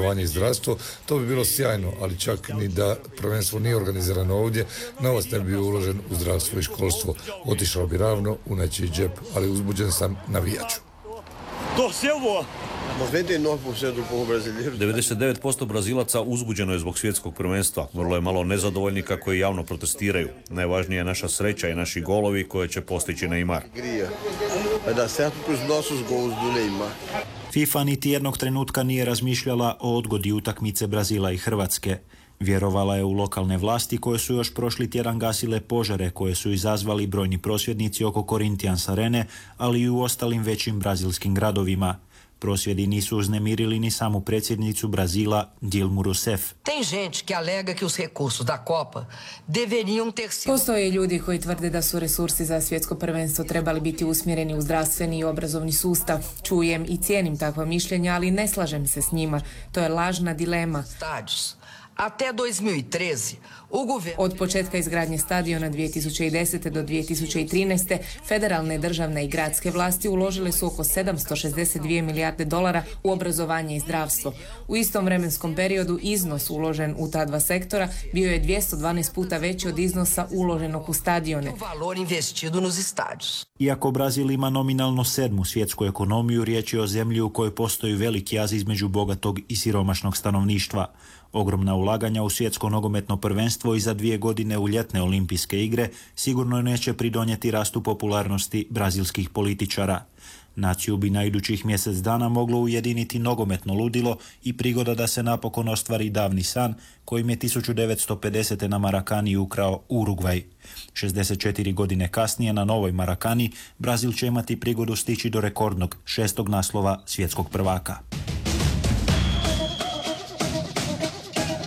obrazovanje i zdravstvo, to bi bilo sjajno, ali čak ni da prvenstvo nije organizirano ovdje, novac ne bi uložen u zdravstvo i školstvo. Otišao bi ravno u nečiji džep, ali uzbuđen sam, navijaču. 99% Brazilaca uzbuđeno je zbog svjetskog prvenstva. Vrlo je malo nezadovoljnika koji javno protestiraju. Najvažnija je naša sreća i naši golovi koje će postići Neymar. FIFA niti jednog trenutka nije razmišljala o odgodi utakmice Brazila i Hrvatske. Vjerovala je u lokalne vlasti koje su još prošli tjedan gasile požare koje su izazvali brojni prosvjednici oko Corinthians Arene, ali i u ostalim većim brazilskim gradovima. Prosvjedi nisu uznemirili ni samu predsjednicu Brazila, Dilmu Rousseff. Postoje ljudi koji tvrde da su resursi za svjetsko prvenstvo trebali biti usmjereni u zdravstveni i obrazovni sustav. Čujem i cijenim takva mišljenja, ali ne slažem se s njima. To je lažna dilema. Od početka izgradnje stadiona 2010. do 2013. federalne, državne i gradske vlasti uložile su oko 762 milijarde dolara u obrazovanje i zdravstvo. U istom vremenskom periodu iznos uložen u ta dva sektora bio je 212 puta veći od iznosa uloženog u stadione. Iako Brazil ima nominalno 7. svjetsku ekonomiju, riječ je o zemlji u kojoj postoji veliki jaz između bogatog i siromašnog stanovništva. Ogromna ulaganja u svjetsko nogometno prvenstvo i za 2 godine u ljetne olimpijske igre sigurno neće pridonijeti rastu popularnosti brazilskih političara. Naciju bi na idućih mjesec dana moglo ujediniti nogometno ludilo i prigoda da se napokon ostvari davni san kojim je 1950. na Marakani ukrao Urugvaj. 64 godine kasnije na novoj Marakani Brazil će imati prigodu stići do rekordnog 6. naslova svjetskog prvaka.